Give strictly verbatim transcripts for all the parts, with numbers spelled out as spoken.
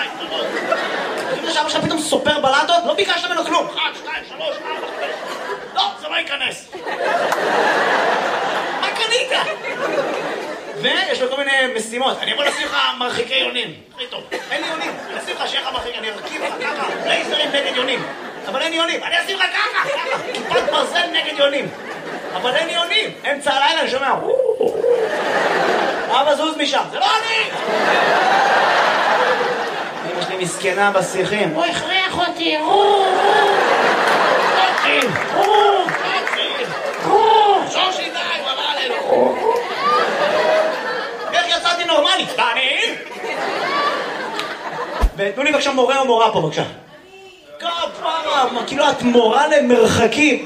שתיים, שלוש. אם עכשיו עכשיו פתאום סופר בלטות, לא ביקשת ממנו כלום. אחת, שתיים, שלוש, ארבע, חמש. לא, זה לא ייכנס. מה קנית? ויש לו כל מיני משימות. אני יכול לשים לך מרחיקי יונים. הכי טוב. אין לי יונים. אני אשים לך שיהיה לך מרחיק, אני ארכיב לך ככה. לייזרים נגד יונים. אבל אין יונים. אני אשים לך ככה, ככה. כיפת ברזל נגד יונים. אבל אין יונים. אמצע הלילה אני שומע. אבא זוז משם. זה לא אני! אמא שלי מסכנה בשיחים. הוא הכריח אותי. שושי די, הוא אמר עלינו. איך יצאתי נורמלי? דני? ותנו לי בבקשה מורה או מורה פה בבקשה. כפרה, כאילו את מורה למרחקים.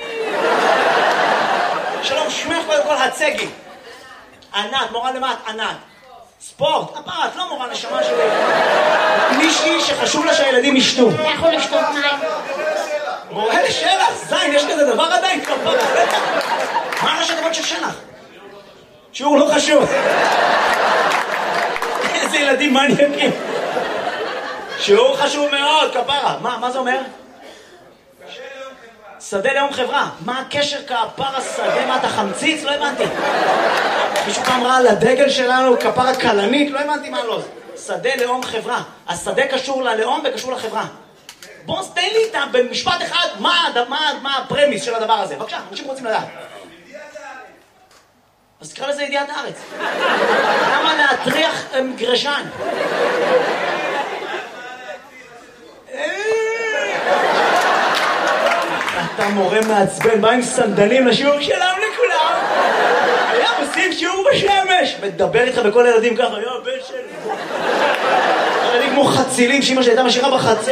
שלום, שמך קודם כל הצגי. ענת, מורה למה את ענת? ספורט, הפרה, את לא מורה נשמה שלי. מישהי שחשוב לה שהילדים ישתו. אתה יכול לשתות מים. מורה לשלח, זין, יש כזה דבר עדיין כפרה. מה ראשי תיבות של שלח? שיעור לא חשוב. איזה ילדים מניאקים. שיעור חשוב מאוד, כפרה. מה, מה זה אומר? שדה לאום חברה. מה הקשר כפרה שדה? מה אתה חמציץ? לא הבנתי. מישהו פעם ראה על הדגל שלנו כפרה קלנית? לא הבנתי מה לא. שדה לאום חברה. השדה קשור ללאום וקשור לחברה. בוא תן לי איתה במשפט אחד מה, מה, מה הפרמיס של הדבר הזה. בבקשה, אנשים רוצים לדעת. אז תקרא לזה ידיעת הארץ. למה להטריח גרשן? אתה מורה מעצבן, בא עם סנדלים לשיעור שלם לכולם. היה עושים שיעור בשמש. מדבר איתך בכל הילדים ככה, היה הבן שלי. ילדים כמו חצילים שאמא שהייתה משאירה בחצר.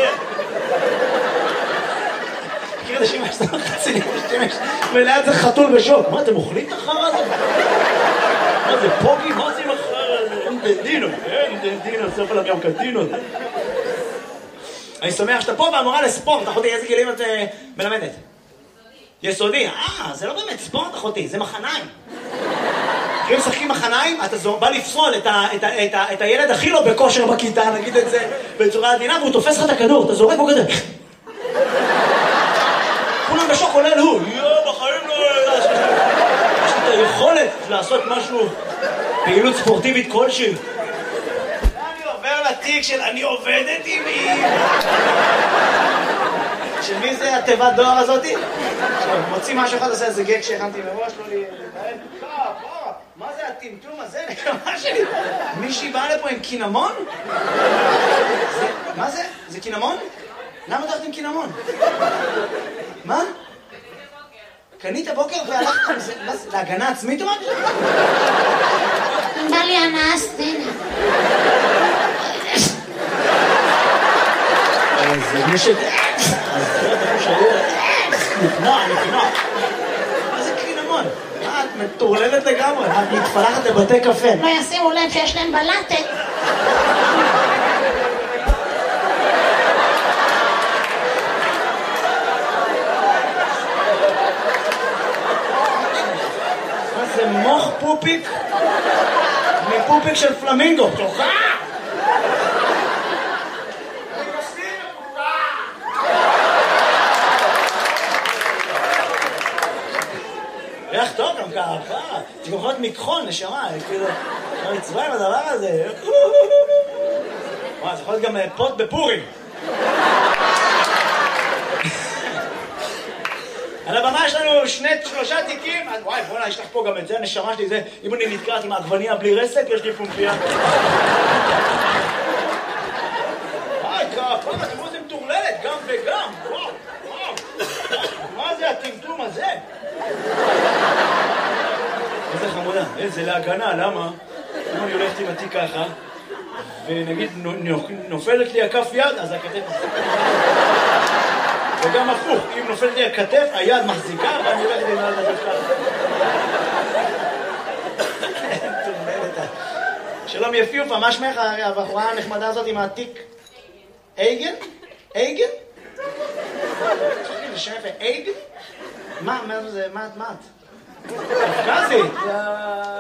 מכיר את השמש, אתה חצילים בשמש, וליד זה חתול בשוק. מה, אתם אוכלים את החרא הזה? מה זה, פוגי? מה זה עם החרא הזה? אין דדינו, אין דדינו, סוף עליו גם קטינות. אני שמח שאתה פה והמורה לספורט, אחותי, איזה גילים את מלמדת? יסודי. אה, זה לא באמת ספורט, אחותי, זה מחניים. אם משחקים מחניים, אתה בא לפסול את הילד הכי לא בכושר בכיתה, נגיד את זה בצורה עדינה, והוא תופס לך את הכדור, אתה זורק בו כזה. כולם בשוק עולה הוא, יואו, בחיים לא... יש לי את היכולת לעשות משהו, פעילות ספורטיבית כלשהי. אני עובר לתיק של אני עובדת עם מי. של מי זה התיבת דואר הזאתי? מוציא משהו אחד, עושה איזה גג שהכנתי מראש, לא לי... מה זה הטמטום הזה? נקמה שלי. מישהי באה לפה עם קינמון? מה זה? זה קינמון? למה אתה הולכת עם קינמון? מה? קנית בוקר והלכת עם זה? מה זה? להגנה עצמית או משהו? בא לי הנאה סצנה. זה מי ש... אז זה אתה חושב נקנוע, נקנוע. מה זה קינמון? מה, את מטורללת לגמרי? את מתפלחת לבתי קפה. לא ישימו לב שיש להם בלטת. זה מוח פופיק מפופיק של פלמינגו. תוכה! ריח טוב גם ככה. זה גם יכול להיות מקחון, נשמה. כאילו, לא נצבע עם הדבר הזה. וואי, זה יכול להיות גם פוט בפורים. על הבמה יש לנו שני, שלושה תיקים. וואי, בוא'נה, יש לך פה גם את זה, הנשמה שלי זה. אם אני נתקעת עם העגבניה בלי רסק, יש לי פומפיה. וואי, כפה, אתם רואים, זה מטורללת, גם וגם. וואו, וואו. מה זה הטמטום הזה? איזה חמודה, איזה להגנה, למה? אם אני הולכת עם התיק ככה, ונגיד נופלת לי הכף יד, אז הכתף... וגם הפוך, אם נופלת לי הכתף, היד מחזיקה, ואני הולכת עם היד ככה. שלום יפיופה, מה שמך הבחורה הנחמדה הזאת עם התיק? אייגן? אייגן? זה שם יפה, אייגן? מה, מה זה, מה את? מה את? קפקזית!